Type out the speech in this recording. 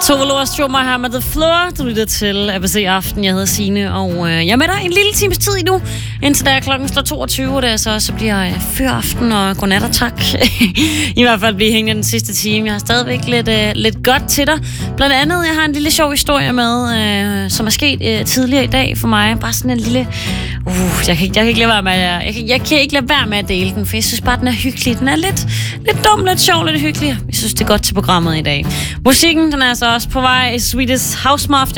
Solo og Strummer her med The Floor. Du lytter til ABC Aften. Jeg hedder Signe, og jeg er med dig en lille times tid endnu, indtil der klokken slår 22, og så bliver fyraften og godnat og tak. I hvert fald blive hængende den sidste time. Jeg har stadigvæk lidt godt til dig. Blandt andet, jeg har en lille sjov historie med, som er sket tidligere i dag for mig. Bare sådan en lille... Jeg kan ikke lade være med jeg kan ikke lade være med at dele den, for jeg synes bare, den er hyggelig. Den er lidt dum, lidt sjov, lidt hyggelig. Jeg synes, det er godt til programmet i dag. Musikken, den er altså også på vej. Swedish House Mafia